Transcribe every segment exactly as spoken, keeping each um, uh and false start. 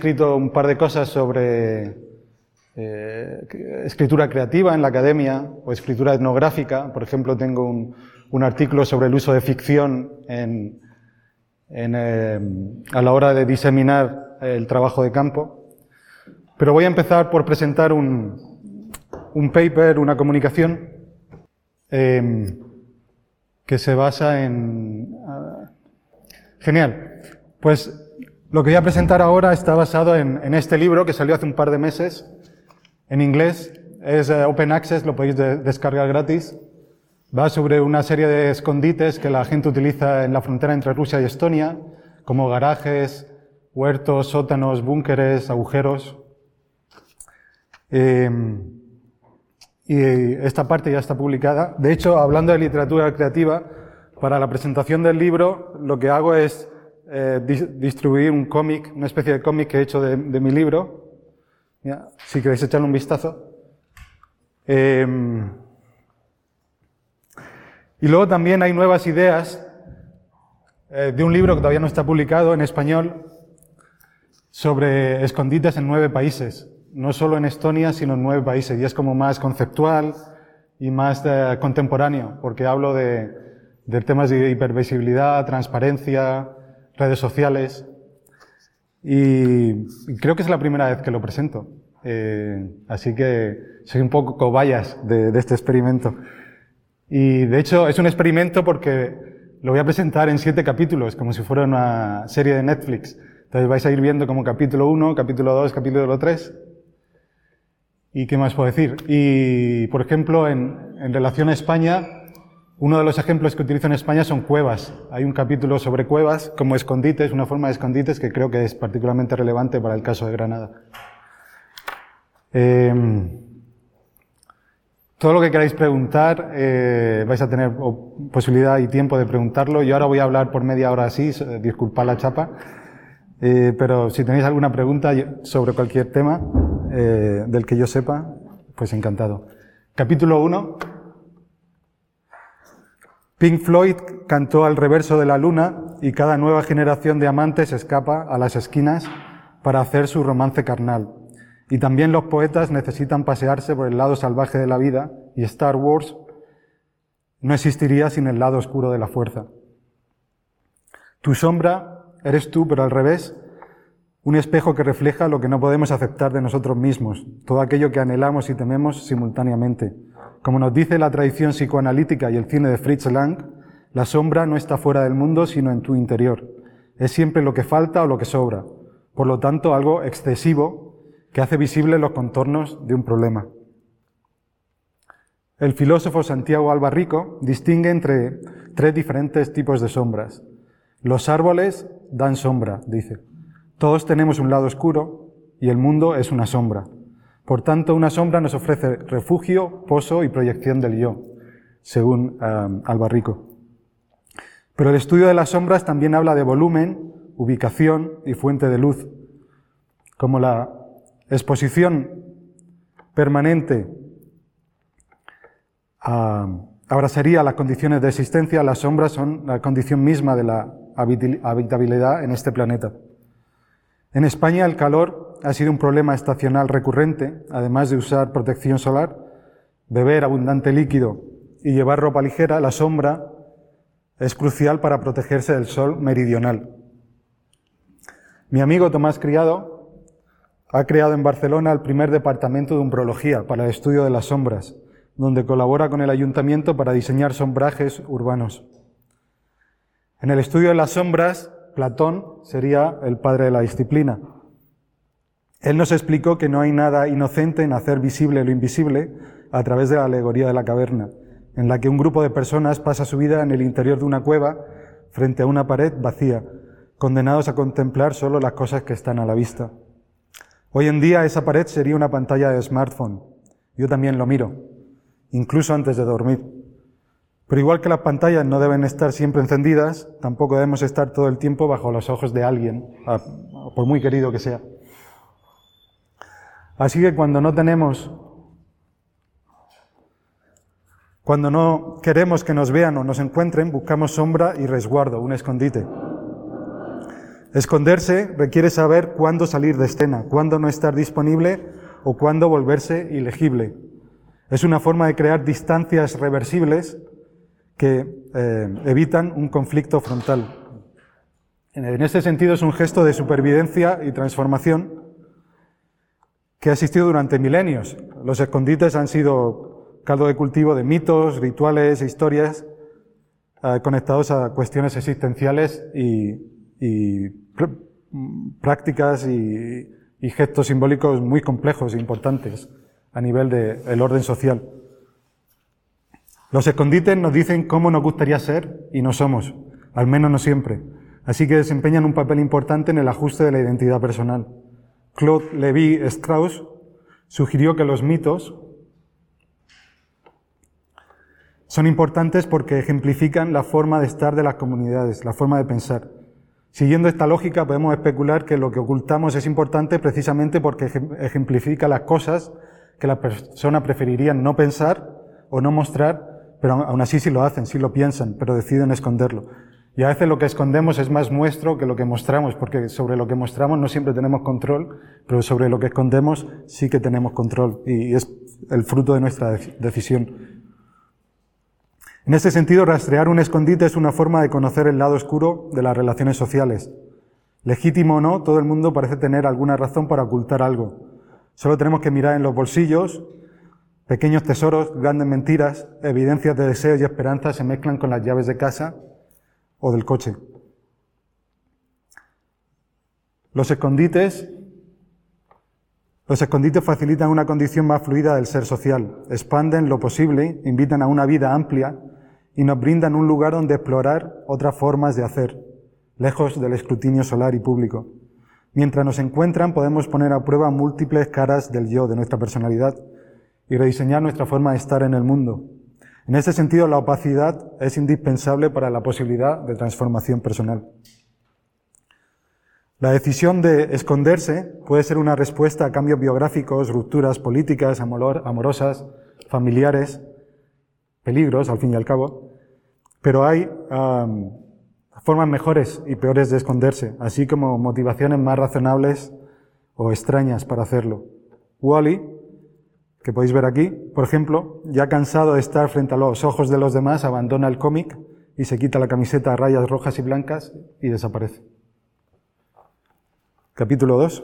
escrito un par de cosas sobre eh, escritura creativa en la academia o escritura etnográfica. Por ejemplo, tengo un, un artículo sobre el uso de ficción en, en, eh, a la hora de diseminar el trabajo de campo. Pero voy a empezar por presentar un, un paper, una comunicación eh, que se basa en... Uh, genial. Pues lo que voy a presentar ahora está basado en, en este libro que salió hace un par de meses en inglés. Es uh, Open Access, lo podéis de, descargar gratis. Va sobre una serie de escondites que la gente utiliza en la frontera entre Rusia y Estonia, como garajes, huertos, sótanos, búnkeres, agujeros. Eh, y esta parte ya está publicada. De hecho, hablando de literatura creativa, para la presentación del libro lo que hago es eh, dis distribuir un cómic, una especie de cómic que he hecho de, de mi libro. Mira, si queréis echarle un vistazo. Eh, y luego también hay nuevas ideas eh, de un libro que todavía no está publicado en español sobre escondites en nueve países. No solo en Estonia, sino en nueve países. Y es como más conceptual y más eh, contemporáneo, porque hablo de, de temas de hipervisibilidad, transparencia, redes sociales. Y, y creo que es la primera vez que lo presento. Eh, así que soy un poco cobayas de, de este experimento. Y de hecho es un experimento porque lo voy a presentar en siete capítulos, como si fuera una serie de Netflix. Entonces vais a ir viendo como capítulo uno, capítulo dos, capítulo tres. ¿Y qué más puedo decir? Y, por ejemplo, en, en relación a España, uno de los ejemplos que utilizo en España son cuevas. Hay un capítulo sobre cuevas como escondites, una forma de escondites que creo que es particularmente relevante para el caso de Granada. Eh, todo lo que queráis preguntar, eh, vais a tener posibilidad y tiempo de preguntarlo. Yo ahora voy a hablar por media hora así, disculpad la chapa. Eh, pero si tenéis alguna pregunta sobre cualquier tema eh, del que yo sepa, pues encantado. Capítulo uno. Pink Floyd cantó al reverso de la luna y cada nueva generación de amantes escapa a las esquinas para hacer su romance carnal. Y también los poetas necesitan pasearse por el lado salvaje de la vida y Star Wars no existiría sin el lado oscuro de la fuerza. Tu sombra eres tú, pero al revés, un espejo que refleja lo que no podemos aceptar de nosotros mismos, todo aquello que anhelamos y tememos simultáneamente. Como nos dice la tradición psicoanalítica y el cine de Fritz Lang, la sombra no está fuera del mundo, sino en tu interior. Es siempre lo que falta o lo que sobra, por lo tanto algo excesivo que hace visibles los contornos de un problema. El filósofo Santiago Albarrico distingue entre tres diferentes tipos de sombras. Los árboles dan sombra, dice. Todos tenemos un lado oscuro y el mundo es una sombra. Por tanto, una sombra nos ofrece refugio, pozo y proyección del yo, según um, Albarrico. Pero el estudio de las sombras también habla de volumen, ubicación y fuente de luz. Como la exposición permanente uh, abrazaría las condiciones de existencia, las sombras son la condición misma de la habitabilidad en este planeta. En España el calor ha sido un problema estacional recurrente, además de usar protección solar, beber abundante líquido y llevar ropa ligera. La sombra es crucial para protegerse del sol meridional. Mi amigo Tomás Criado ha creado en Barcelona el primer departamento de umbrología para el estudio de las sombras, donde colabora con el ayuntamiento para diseñar sombrajes urbanos. En el estudio de las sombras, Platón sería el padre de la disciplina. Él nos explicó que no hay nada inocente en hacer visible lo invisible a través de la alegoría de la caverna, en la que un grupo de personas pasa su vida en el interior de una cueva frente a una pared vacía, condenados a contemplar solo las cosas que están a la vista. Hoy en día esa pared sería una pantalla de smartphone. Yo también lo miro, incluso antes de dormir. Pero igual que las pantallas no deben estar siempre encendidas, tampoco debemos estar todo el tiempo bajo los ojos de alguien, por muy querido que sea. Así que cuando no tenemos, cuando no queremos que nos vean o nos encuentren, buscamos sombra y resguardo, un escondite. Esconderse requiere saber cuándo salir de escena, cuándo no estar disponible o cuándo volverse ilegible. Es una forma de crear distancias reversibles que eh, evitan un conflicto frontal. En este sentido es un gesto de supervivencia y transformación que ha existido durante milenios. Los escondites han sido caldo de cultivo de mitos, rituales e historias eh, conectados a cuestiones existenciales y, y pr prácticas y, y gestos simbólicos muy complejos e importantes a nivel del orden social. Los escondites nos dicen cómo nos gustaría ser y no somos, al menos no siempre. Así que desempeñan un papel importante en el ajuste de la identidad personal. Claude Lévi-Strauss sugirió que los mitos son importantes porque ejemplifican la forma de estar de las comunidades, la forma de pensar. Siguiendo esta lógica, podemos especular que lo que ocultamos es importante precisamente porque ejemplifica las cosas que las personas preferirían no pensar o no mostrar, pero aún así sí lo hacen, sí lo piensan, pero deciden esconderlo. Y a veces lo que escondemos es más nuestro que lo que mostramos, porque sobre lo que mostramos no siempre tenemos control, pero sobre lo que escondemos sí que tenemos control, y es el fruto de nuestra decisión. En este sentido, rastrear un escondite es una forma de conocer el lado oscuro de las relaciones sociales. Legítimo o no, todo el mundo parece tener alguna razón para ocultar algo. Solo tenemos que mirar en los bolsillos. Pequeños tesoros, grandes mentiras, evidencias de deseos y esperanzas se mezclan con las llaves de casa o del coche. Los escondites, los escondites facilitan una condición más fluida del ser social, expanden lo posible, invitan a una vida amplia y nos brindan un lugar donde explorar otras formas de hacer, lejos del escrutinio solar y público. Mientras nos encuentran, podemos poner a prueba múltiples caras del yo, de nuestra personalidad, y rediseñar nuestra forma de estar en el mundo. En este sentido, la opacidad es indispensable para la posibilidad de transformación personal. La decisión de esconderse puede ser una respuesta a cambios biográficos, rupturas políticas, amor, amorosas, familiares, peligros, al fin y al cabo, pero hay um, formas mejores y peores de esconderse, así como motivaciones más razonables o extrañas para hacerlo. Wall-E, que podéis ver aquí, por ejemplo, ya cansado de estar frente a los ojos de los demás, abandona el cómic y se quita la camiseta a rayas rojas y blancas y desaparece. Capítulo dos.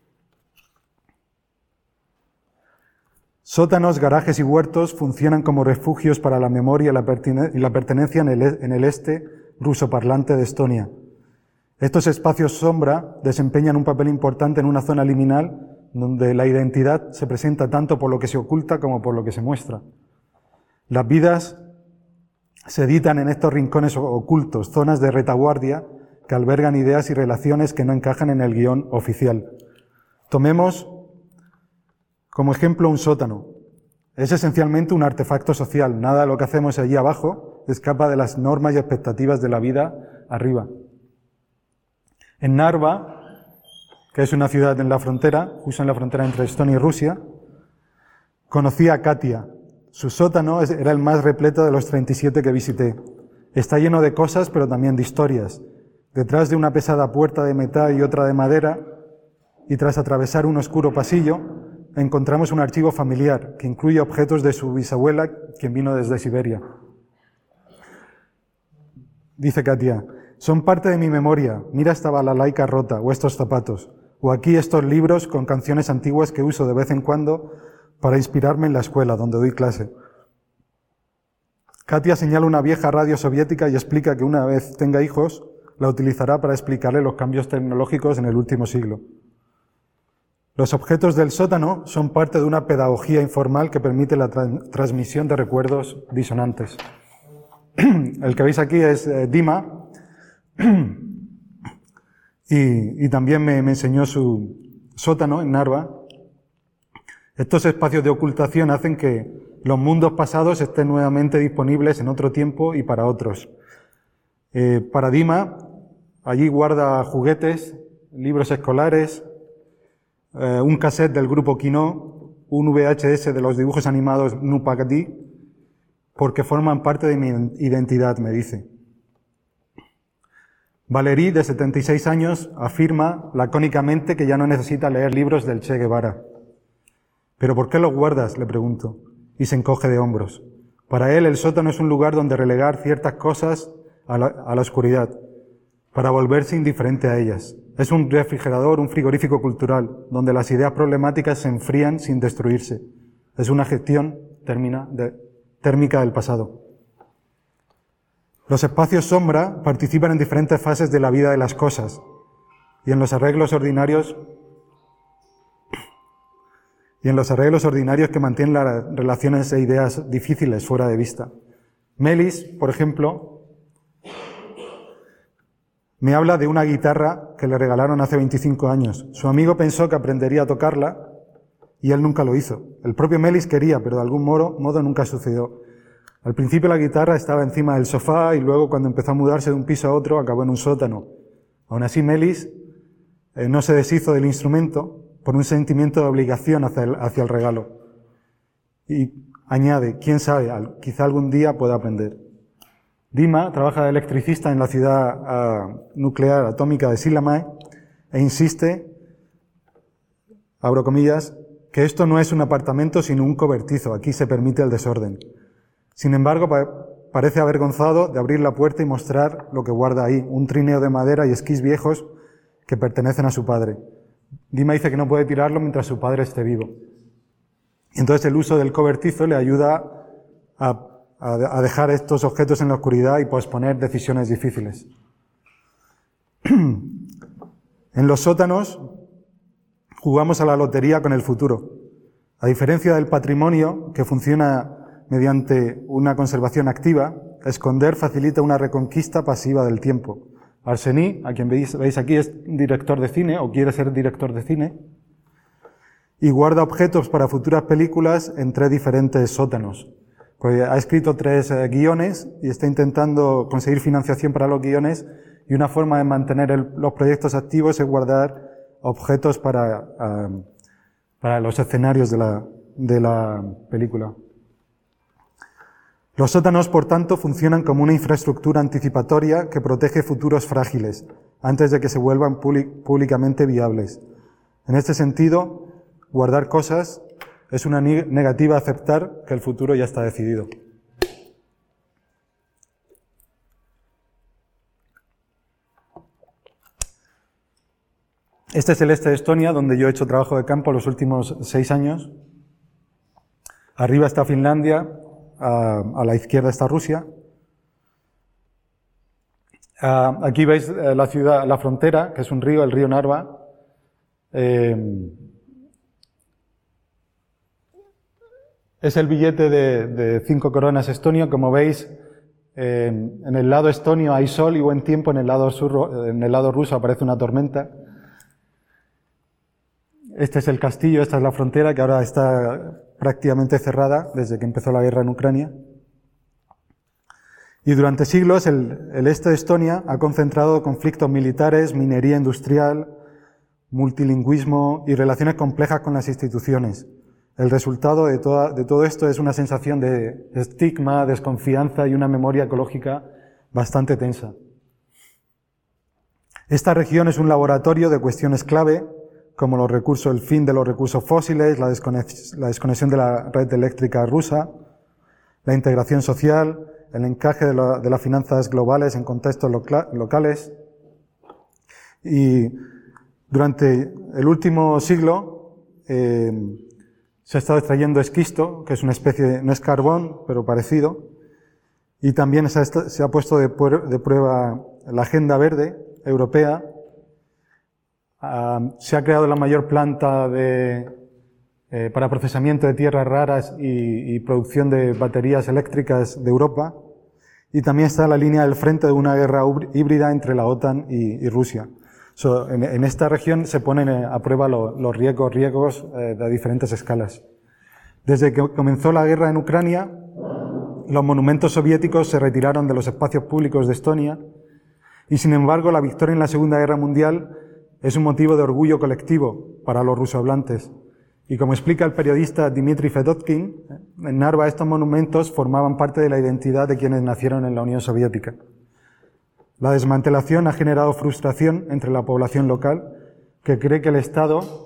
Sótanos, garajes y huertos funcionan como refugios para la memoria y la pertenencia en el, en el este rusoparlante de Estonia. Estos espacios sombra desempeñan un papel importante en una zona liminal donde la identidad se presenta tanto por lo que se oculta como por lo que se muestra. Las vidas se editan en estos rincones ocultos, zonas de retaguardia que albergan ideas y relaciones que no encajan en el guión oficial. Tomemos como ejemplo un sótano. Es esencialmente un artefacto social. Nada de lo que hacemos allí abajo escapa de las normas y expectativas de la vida arriba. En Narva, que es una ciudad en la frontera, justo en la frontera entre Estonia y Rusia, conocí a Katia. Su sótano era el más repleto de los treinta y siete que visité. Está lleno de cosas, pero también de historias. Detrás de una pesada puerta de metal y otra de madera, y tras atravesar un oscuro pasillo, encontramos un archivo familiar que incluye objetos de su bisabuela, quien vino desde Siberia. Dice Katia: son parte de mi memoria. Mira esta balalaika rota, o estos zapatos, o aquí estos libros con canciones antiguas que uso de vez en cuando para inspirarme en la escuela, donde doy clase. Katia señala una vieja radio soviética y explica que una vez tenga hijos, la utilizará para explicarle los cambios tecnológicos en el último siglo. Los objetos del sótano son parte de una pedagogía informal que permite la tra- transmisión de recuerdos disonantes. El que veis aquí es eh, Dima, y, y también me, me enseñó su sótano en Narva. Estos espacios de ocultación hacen que los mundos pasados estén nuevamente disponibles en otro tiempo y para otros. Eh, para Dima, allí guarda juguetes, libros escolares, eh, un cassette del grupo Kino, un V H S de los dibujos animados Nupagdi, porque forman parte de mi identidad, me dice. Valery, de setenta y seis años, afirma lacónicamente que ya no necesita leer libros del Che Guevara. ¿Pero por qué los guardas?, le pregunto, y se encoge de hombros. Para él, el sótano es un lugar donde relegar ciertas cosas a la, a la oscuridad, para volverse indiferente a ellas. Es un refrigerador, un frigorífico cultural, donde las ideas problemáticas se enfrían sin destruirse. Es una gestión termina de, térmica del pasado. Los espacios sombra participan en diferentes fases de la vida de las cosas, y en los arreglos ordinarios y en los arreglos ordinarios que mantienen las relaciones e ideas difíciles fuera de vista. Melis, por ejemplo, me habla de una guitarra que le regalaron hace veinticinco años. Su amigo pensó que aprendería a tocarla y él nunca lo hizo. El propio Melis quería, pero de algún modo, modo nunca sucedió. Al principio la guitarra estaba encima del sofá y luego, cuando empezó a mudarse de un piso a otro, acabó en un sótano. Aún así, Melis eh, no se deshizo del instrumento por un sentimiento de obligación hacia el, hacia el regalo. Y añade, quién sabe, quizá algún día pueda aprender. Dima trabaja de electricista en la ciudad uh, nuclear atómica de Sillamäe e insiste, abro comillas, que esto no es un apartamento sino un cobertizo, aquí se permite el desorden. Sin embargo, pa parece avergonzado de abrir la puerta y mostrar lo que guarda ahí, un trineo de madera y esquís viejos que pertenecen a su padre. Dima dice que no puede tirarlo mientras su padre esté vivo. Y entonces el uso del cobertizo le ayuda a, a, a dejar estos objetos en la oscuridad y posponer decisiones difíciles. En los sótanos jugamos a la lotería con el futuro. A diferencia del patrimonio, que funciona mediante una conservación activa, esconder facilita una reconquista pasiva del tiempo. Arseny, a quien veis, veis aquí, es director de cine, o quiere ser director de cine, y guarda objetos para futuras películas en tres diferentes sótanos. Pues ha escrito tres eh, guiones y está intentando conseguir financiación para los guiones, y una forma de mantener el, los proyectos activos es guardar objetos para, uh, para los escenarios de la, de la película. Los sótanos, por tanto, funcionan como una infraestructura anticipatoria que protege futuros frágiles, antes de que se vuelvan públicamente viables. En este sentido, guardar cosas es una negativa a aceptar que el futuro ya está decidido. Este es el este de Estonia, donde yo he hecho trabajo de campo los últimos seis años. Arriba está Finlandia. A, a la izquierda está Rusia. Uh, aquí veis eh, la ciudad, la frontera, que es un río, el río Narva. Eh, es el billete de, de cinco coronas estonio. Como veis, eh, en el lado estonio hay sol y buen tiempo, en el lado sur, en el lado ruso aparece una tormenta. Este es el castillo, esta es la frontera, que ahora está prácticamente cerrada desde que empezó la guerra en Ucrania. Y durante siglos el, el este de Estonia ha concentrado conflictos militares, minería industrial, multilingüismo y relaciones complejas con las instituciones. El resultado de, toda, de todo esto es una sensación de estigma, desconfianza y una memoria ecológica bastante tensa. Esta región es un laboratorio de cuestiones clave, como los recursos, el fin de los recursos fósiles, la, desconex, la desconexión de la red eléctrica rusa, la integración social, el encaje de, la, de las finanzas globales en contextos loca, locales. Y durante el último siglo eh, se ha estado extrayendo esquisto, que es una especie, no es carbón, pero parecido, y también se ha, se ha puesto de, de prueba la Agenda Verde Europea. Uh, se ha creado la mayor planta de, eh, para procesamiento de tierras raras y, y producción de baterías eléctricas de Europa, y también está la línea del frente de una guerra híbrida entre la OTAN y, y Rusia. So, en, en esta región se ponen a prueba lo, los riesgos, riesgos eh, de diferentes escalas. Desde que comenzó la guerra en Ucrania, los monumentos soviéticos se retiraron de los espacios públicos de Estonia, y sin embargo la victoria en la Segunda Guerra Mundial es un motivo de orgullo colectivo para los rusohablantes. Y como explica el periodista Dmitry Fedotkin, en Narva estos monumentos formaban parte de la identidad de quienes nacieron en la Unión Soviética. La desmantelación ha generado frustración entre la población local, que cree que el Estado